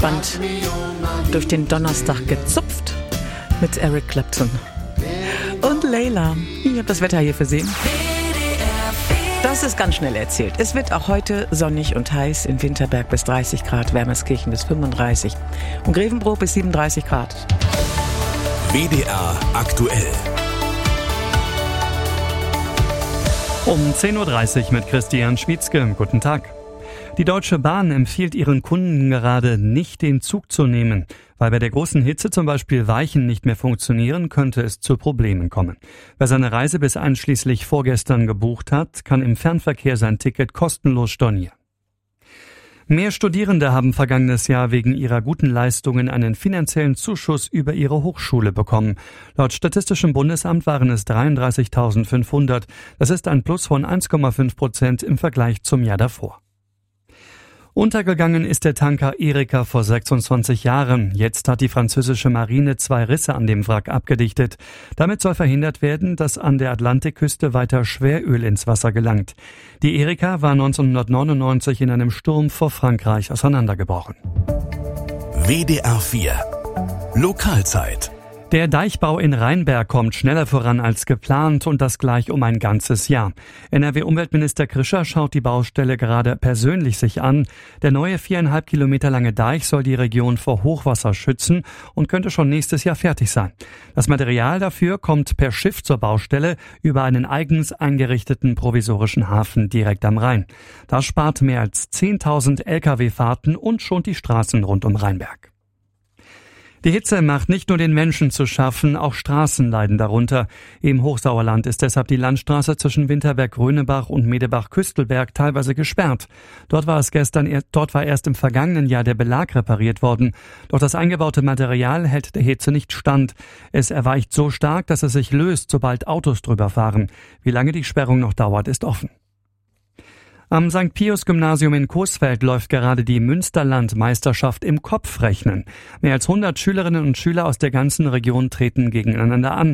entspannt durch den Donnerstag gezupft mit Eric Clapton und Layla. Ich habe das Wetter hier für Sie. Das ist ganz schnell erzählt. Es wird auch heute sonnig und heiß, in Winterberg bis 30 Grad, Wermelskirchen bis 35 und Grevenbroich bis 37 Grad. WDR aktuell. Um 10.30 Uhr mit Christian Schmietzke. Guten Tag. Die Deutsche Bahn empfiehlt ihren Kunden gerade nicht, den Zug zu nehmen. Weil bei der großen Hitze zum Beispiel Weichen nicht mehr funktionieren, könnte es zu Problemen kommen. Wer seine Reise bis einschließlich vorgestern gebucht hat, kann im Fernverkehr sein Ticket kostenlos stornieren. Mehr Studierende haben vergangenes Jahr wegen ihrer guten Leistungen einen finanziellen Zuschuss über ihre Hochschule bekommen. Laut Statistischem Bundesamt waren es 33.500. Das ist ein Plus von 1,5% im Vergleich zum Jahr davor. Untergegangen ist der Tanker Erika vor 26 Jahren. Jetzt hat die französische Marine 2 Risse an dem Wrack abgedichtet. Damit soll verhindert werden, dass an der Atlantikküste weiter Schweröl ins Wasser gelangt. Die Erika war 1999 in einem Sturm vor Frankreich auseinandergebrochen. WDR 4 Lokalzeit. Der Deichbau in Rheinberg kommt schneller voran als geplant und das gleich um ein ganzes Jahr. NRW-Umweltminister Krischer schaut die Baustelle gerade persönlich sich an. Der neue 4,5 Kilometer lange Deich soll die Region vor Hochwasser schützen und könnte schon nächstes Jahr fertig sein. Das Material dafür kommt per Schiff zur Baustelle über einen eigens eingerichteten provisorischen Hafen direkt am Rhein. Das spart mehr als 10.000 Lkw-Fahrten und schont die Straßen rund um Rheinberg. Die Hitze macht nicht nur den Menschen zu schaffen, auch Straßen leiden darunter. Im Hochsauerland ist deshalb die Landstraße zwischen Winterberg-Grönebach und Medebach-Küstelberg teilweise gesperrt. Dort war erst im vergangenen Jahr der Belag repariert worden. Doch das eingebaute Material hält der Hitze nicht stand. Es erweicht so stark, dass es sich löst, sobald Autos drüber fahren. Wie lange die Sperrung noch dauert, ist offen. Am St. Pius-Gymnasium in Coesfeld läuft gerade die Münsterland-Meisterschaft im Kopfrechnen. Mehr als 100 Schülerinnen und Schüler aus der ganzen Region treten gegeneinander an.